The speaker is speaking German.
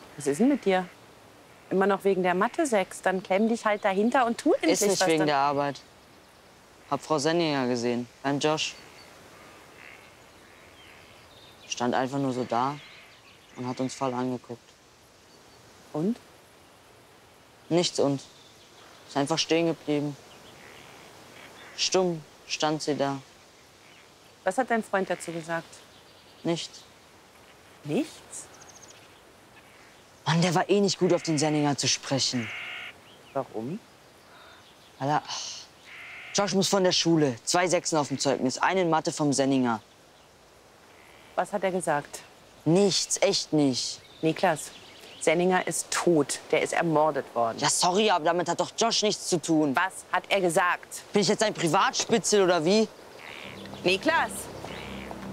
Was ist denn mit dir? Immer noch wegen der Mathe 6. Dann klemm dich halt dahinter und tu endlich Ist nicht was. wegen der Arbeit. Hab Frau Senninger gesehen, beim Josh. Stand einfach nur so da und hat uns voll angeguckt. Und? Nichts und. Ist einfach stehen geblieben. Stumm stand sie da. Was hat dein Freund dazu gesagt? Nichts. Nichts? Mann, der war eh nicht gut auf den Senninger zu sprechen. Warum? Alter, Josh muss von der Schule. 2 Sechsen auf dem Zeugnis, eine in Mathe vom Senninger. Was hat er gesagt? Nichts, echt nicht. Niklas, Senninger ist tot. Der ist ermordet worden. Ja, sorry, aber damit hat doch Josh nichts zu tun. Was hat er gesagt? Bin ich jetzt ein Privatspitzel oder wie? Niklas!